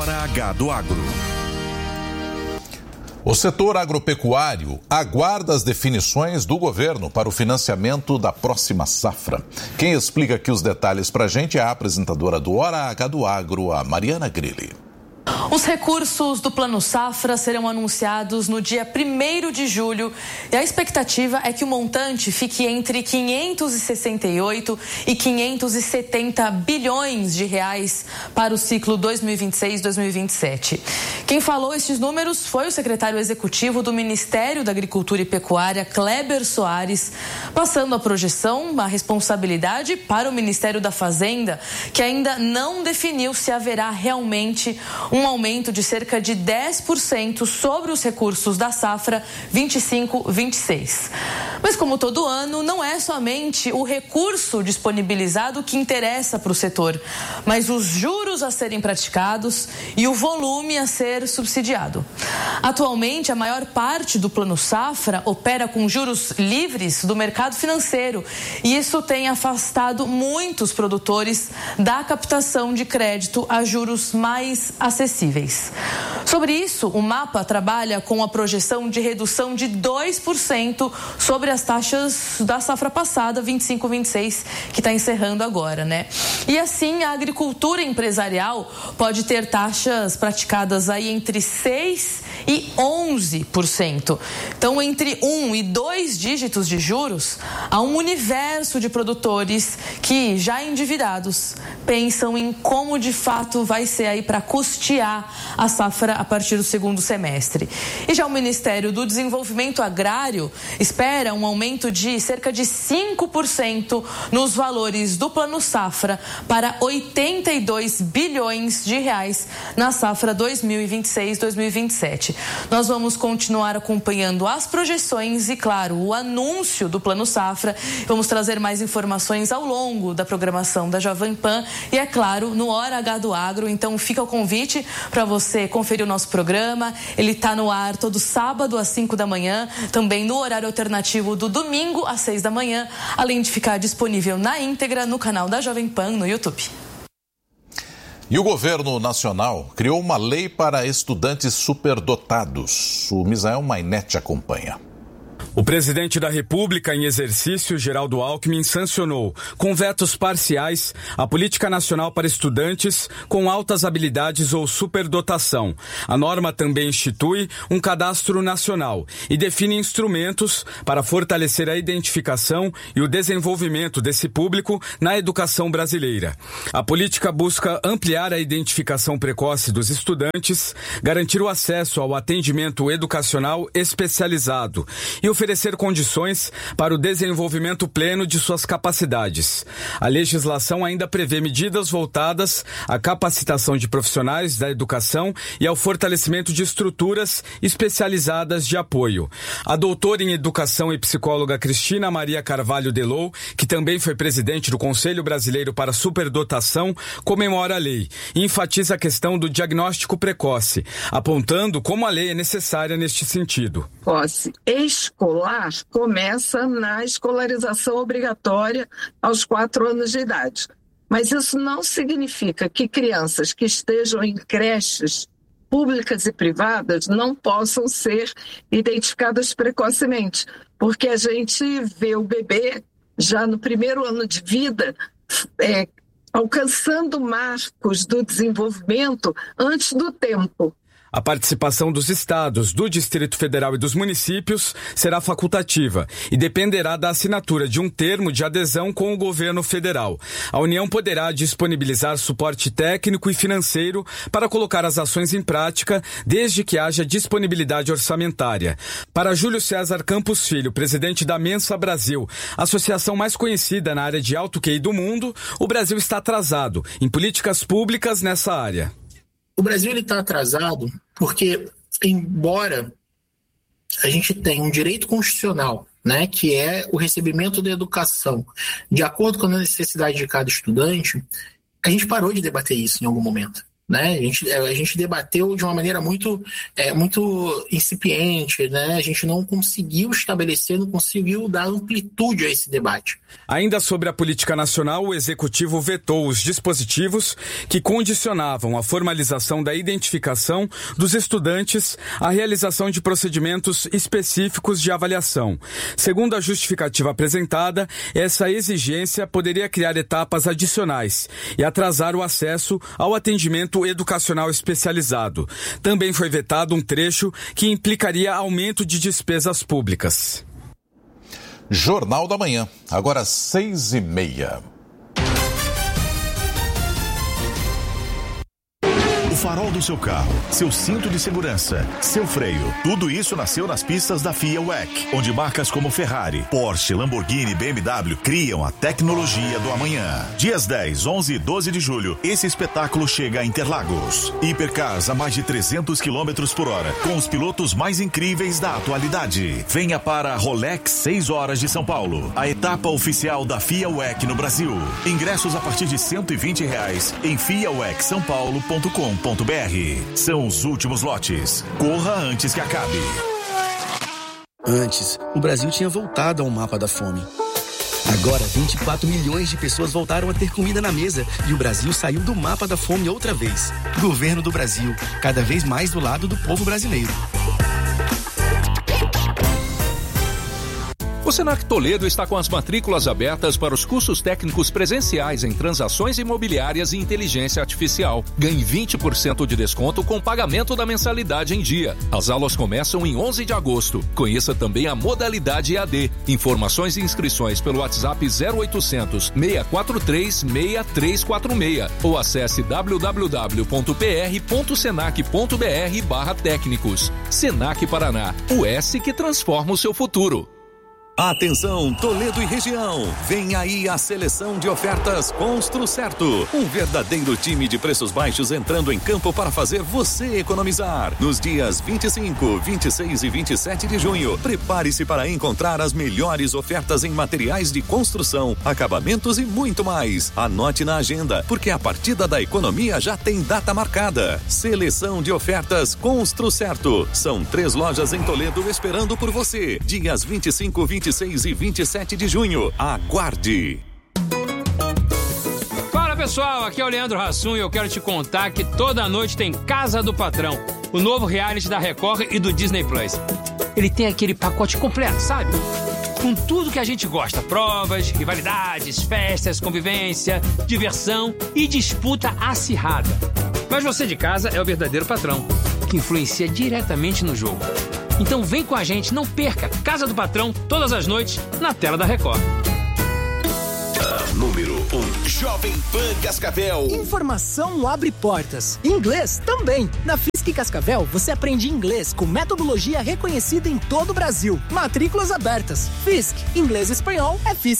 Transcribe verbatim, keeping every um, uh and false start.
Hora H do Agro. O setor agropecuário aguarda as definições do governo para o financiamento da próxima safra. Quem explica aqui os detalhes para a gente é a apresentadora do Hora H do Agro, a Mariana Grilli. Os recursos do Plano Safra serão anunciados no dia primeiro de julho e a expectativa é que o montante fique entre quinhentos e sessenta e oito e quinhentos e setenta bilhões de reais para o ciclo dois mil e vinte e seis a dois mil e vinte e sete. Quem falou estes números foi o secretário executivo do Ministério da Agricultura e Pecuária, Kleber Soares, passando a projeção, a responsabilidade para o Ministério da Fazenda, que ainda não definiu se haverá realmente um aumento de cerca de dez por cento sobre os recursos da safra vinte e cinco vinte e seis. Mas como todo ano, não é somente o recurso disponibilizado que interessa para o setor, mas os juros a serem praticados e o volume a ser subsidiado. Atualmente, a maior parte do Plano Safra opera com juros livres do mercado financeiro e isso tem afastado muitos produtores da captação de crédito a juros mais acessíveis. Sobre isso, o MAPA trabalha com a projeção de redução de dois por cento sobre as taxas da safra passada, vinte e cinco vinte e seis, que está encerrando agora, né? E assim, a agricultura empresarial pode ter taxas praticadas aí entre seis e onze por cento. Então, entre um e dois dígitos de juros, há um universo de produtores que, já endividados, pensam em como de fato vai ser aí para custear a safra a partir do segundo semestre. E já o Ministério do Desenvolvimento Agrário espera um aumento de cerca de cinco por cento nos valores do Plano Safra para oitenta e dois bilhões de reais na safra dois mil e vinte e seis a dois mil e vinte e sete. Nós vamos continuar acompanhando as projeções e, claro, o anúncio do Plano Safra. Vamos trazer mais informações ao longo da programação da Jovem Pan e, é claro, no Hora H do Agro. Então, fica o convite para você conferir o nosso programa. Ele está no ar todo sábado às cinco da manhã, também no horário alternativo do domingo às seis da manhã, além de ficar disponível na íntegra no canal da Jovem Pan no YouTube. E o governo nacional criou uma lei para estudantes superdotados. O Misael Mainete acompanha. O presidente da República em exercício, Geraldo Alckmin, sancionou, com vetos parciais, a Política Nacional para Estudantes com altas habilidades ou superdotação. A norma também institui um cadastro nacional e define instrumentos para fortalecer a identificação e o desenvolvimento desse público na educação brasileira. A política busca ampliar a identificação precoce dos estudantes, garantir o acesso ao atendimento educacional especializado e oferecer condições para o desenvolvimento pleno de suas capacidades. A legislação ainda prevê medidas voltadas à capacitação de profissionais da educação e ao fortalecimento de estruturas especializadas de apoio. A doutora em educação e psicóloga Cristina Maria Carvalho Delou, que também foi presidente do Conselho Brasileiro para Superdotação, comemora a lei e enfatiza a questão do diagnóstico precoce, apontando como a lei é necessária neste sentido. Posse escolar começa na escolarização obrigatória aos quatro anos de idade. Mas isso não significa que crianças que estejam em creches públicas e privadas não possam ser identificadas precocemente, porque a gente vê o bebê já no primeiro ano de vida é, alcançando marcos do desenvolvimento antes do tempo. A participação dos estados, do Distrito Federal e dos municípios será facultativa e dependerá da assinatura de um termo de adesão com o governo federal. A União poderá disponibilizar suporte técnico e financeiro para colocar as ações em prática, desde que haja disponibilidade orçamentária. Para Júlio César Campos Filho, presidente da Mensa Brasil, associação mais conhecida na área de alto Q I do mundo, o Brasil está atrasado em políticas públicas nessa área. O Brasil está atrasado porque, embora a gente tenha um direito constitucional, né, que é o recebimento da educação de acordo com a necessidade de cada estudante, a gente parou de debater isso em algum momento. né? A gente, a gente debateu de uma maneira muito, é, muito incipiente, né? A gente não conseguiu estabelecer, não conseguiu dar amplitude a esse debate. Ainda sobre a política nacional, o Executivo vetou os dispositivos que condicionavam a formalização da identificação dos estudantes à realização de procedimentos específicos de avaliação. Segundo a justificativa apresentada, essa exigência poderia criar etapas adicionais e atrasar o acesso ao atendimento educacional especializado. Também foi vetado um trecho que implicaria aumento de despesas públicas. Jornal da Manhã, agora seis e meia. O farol do seu carro, seu cinto de segurança, seu freio, tudo isso nasceu nas pistas da FIA W E C, onde marcas como Ferrari, Porsche, Lamborghini e B M W criam a tecnologia do amanhã. Dias dez, onze e doze de julho, esse espetáculo chega a Interlagos. Hipercars a mais de trezentos quilômetros por hora, com os pilotos mais incríveis da atualidade. Venha para a Rolex seis horas de São Paulo, a etapa oficial da FIA W E C no Brasil. Ingressos a partir de cento e vinte reais em fia w e c são paulo ponto com ponto b r. São os últimos lotes. Corra antes que acabe. Antes, o Brasil tinha voltado ao mapa da fome. Agora, vinte e quatro milhões de pessoas voltaram a ter comida na mesa e o Brasil saiu do mapa da fome outra vez. Governo do Brasil, cada vez mais do lado do povo brasileiro. O Senac Toledo está com as matrículas abertas para os cursos técnicos presenciais em transações imobiliárias e inteligência artificial. Ganhe vinte por cento de desconto com pagamento da mensalidade em dia. As aulas começam em onze de agosto. Conheça também a modalidade E A D. Informações e inscrições pelo WhatsApp zero oitocentos, seis quatro três, seis três quatro seis ou acesse w w w ponto p r ponto senac ponto b r barra técnicos. Senac Paraná, o S que transforma o seu futuro. Atenção, Toledo e região, vem aí a seleção de ofertas Constru Certo, um verdadeiro time de preços baixos entrando em campo para fazer você economizar. Nos dias vinte e cinco, vinte e seis e vinte e sete de junho, prepare-se para encontrar as melhores ofertas em materiais de construção, acabamentos e muito mais. Anote na agenda, porque a partida da economia já tem data marcada. Seleção de ofertas Constru Certo, são três lojas em Toledo esperando por você. Dias vinte e cinco, vinte e seis e vinte e sete de junho. Aguarde! Fala pessoal, aqui é o Leandro Hassum e eu quero te contar que toda noite tem Casa do Patrão, o novo reality da Record e do Disney Plus. Ele tem aquele pacote completo, sabe? Com tudo que a gente gosta, provas, rivalidades, festas, convivência, diversão e disputa acirrada. Mas você de casa é o verdadeiro patrão, que influencia diretamente no jogo. Então vem com a gente, não perca Casa do Patrão todas as noites na tela da Record. A número um, Jovem Pan Cascavel. Informação abre portas. Inglês também. Na Fiesc Cascavel você aprende inglês com metodologia reconhecida em todo o Brasil. Matrículas abertas. Fiesc, inglês e espanhol é Fiesc.